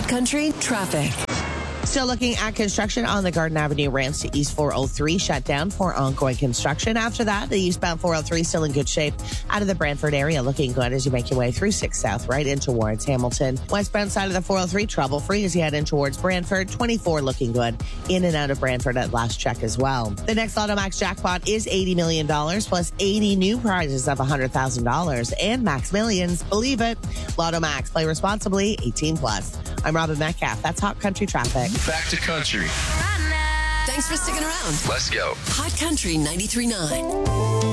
Country traffic. Still looking at construction on the Garden Avenue ramps to East 403, shut down for ongoing construction. After that, the eastbound 403 still in good shape out of the Brantford area, looking good as you make your way through 6 South right in towards Hamilton. Westbound side of the 403, trouble-free as you head in towards Brantford. 24 looking good in and out of Brantford at last check as well. The next Lotto Max jackpot is $80 million plus 80 new prizes of $100,000 and Max Millions. Believe it. Lotto Max. Play responsibly. 18 plus. I'm Robin Metcalf. That's Hot Country Traffic. Back to country. Thanks for sticking around. Let's go. Hot Country 93.9.